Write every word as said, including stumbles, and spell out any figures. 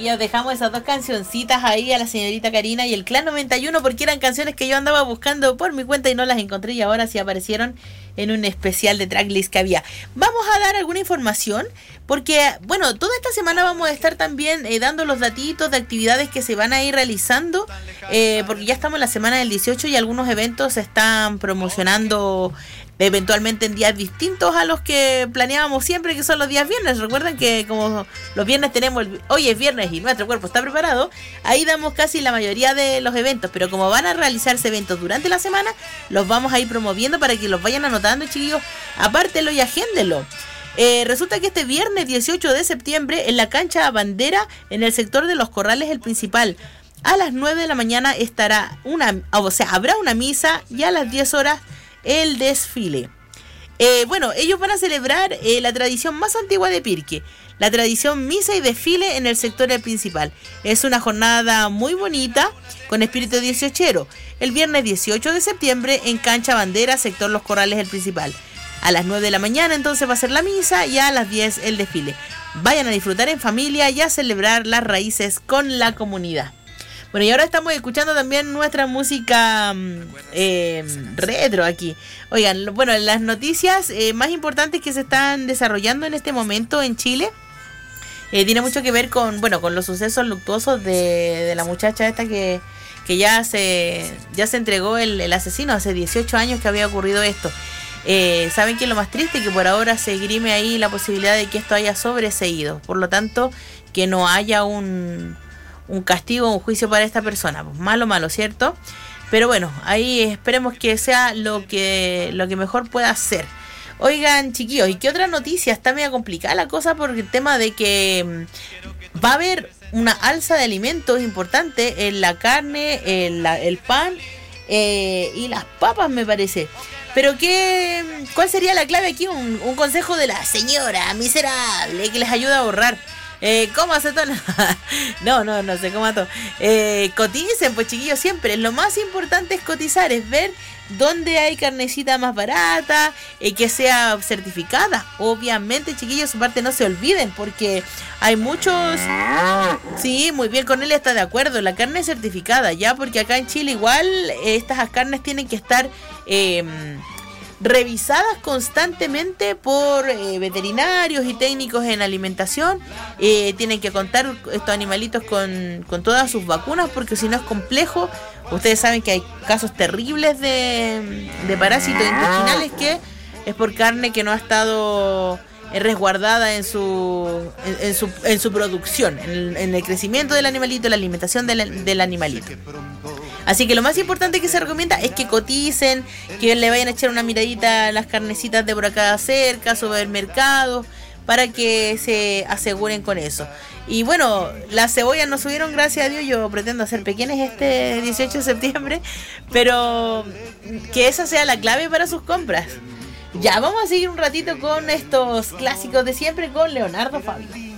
chiquillos, dejamos esas dos cancioncitas ahí a la señorita Karina y el Clan noventa y uno porque eran canciones que yo andaba buscando por mi cuenta y no las encontré y ahora sí aparecieron en un especial de tracklist que había. Vamos a dar alguna información porque, bueno, toda esta semana vamos a estar también eh, dando los datitos de actividades que se van a ir realizando eh, porque ya estamos en la semana del dieciocho y algunos eventos se están promocionando eventualmente en días distintos a los que planeábamos siempre, que son los días viernes. Recuerden que como los viernes tenemos, el, hoy es viernes y nuestro cuerpo está preparado, ahí damos casi la mayoría de los eventos, pero como van a realizarse eventos durante la semana, los vamos a ir promoviendo para que los vayan anotando, chiquillos, apártelo y agéndenlo. Eh, resulta que este viernes dieciocho de septiembre en la cancha Bandera, en el sector de Los Corrales, el principal, a las nueve de la mañana estará una, o sea, habrá una misa y a las diez horas el desfile. Eh, bueno, ellos van a celebrar eh, la tradición más antigua de Pirque, la tradición misa y desfile en el sector principal. Es una jornada muy bonita, con espíritu dieciochero. El viernes dieciocho de septiembre en cancha Bandera, sector Los Corrales, el principal. A las nueve de la mañana entonces va a ser la misa y a las diez el desfile. Vayan a disfrutar en familia y a celebrar las raíces con la comunidad. Bueno, y ahora estamos escuchando también nuestra música eh, retro aquí. Oigan, bueno, las noticias eh, más importantes que se están desarrollando en este momento en Chile eh, tiene mucho que ver con, bueno, con los sucesos luctuosos de, de la muchacha esta que, que ya se ya se entregó el, el asesino hace dieciocho años que había ocurrido esto. Eh, ¿Saben qué es lo más triste? Que por ahora se esgrime ahí la posibilidad de que esto haya sobreseído. Por lo tanto, que no haya un... un castigo, un juicio para esta persona. Pues malo, malo, ¿cierto? Pero bueno, ahí esperemos que sea lo que lo que mejor pueda ser. Oigan, chiquillos, ¿y qué otra noticia? Está media complicada la cosa por el tema de que va a haber una alza de alimentos importante en la carne, en la, el pan eh, y las papas, me parece. Pero qué, ¿cuál sería la clave aquí? Un, un consejo de la señora miserable que les ayuda a ahorrar. Eh, ¿Cómo hace todo? No, no, no sé cómo todo. Eh, coticen, pues chiquillos, siempre. Lo más importante es cotizar, es ver dónde hay carnecita más barata, eh, que sea certificada. Obviamente, chiquillos, su parte no se olviden, porque hay muchos... Sí, muy bien, Cornelia está de acuerdo. La carne es certificada, ya, porque acá en Chile igual eh, estas carnes tienen que estar... Eh, revisadas constantemente por eh, veterinarios y técnicos en alimentación. Eh, tienen que contar estos animalitos con, con todas sus vacunas, porque si no es complejo. Ustedes saben que hay casos terribles de, de parásitos intestinales que es por carne que no ha estado resguardada en su en, en su en su producción, en, en el crecimiento del animalito, la alimentación del, del animalito. Así que lo más importante que se recomienda es que coticen, que le vayan a echar una miradita a las carnecitas de por acá cerca, supermercados, para que se aseguren con eso. Y bueno, las cebollas no subieron, gracias a Dios. Yo pretendo hacer pequeñas este dieciocho de septiembre, pero que esa sea la clave para sus compras. Ya, vamos a seguir un ratito con estos clásicos de siempre con Leonardo Fabio.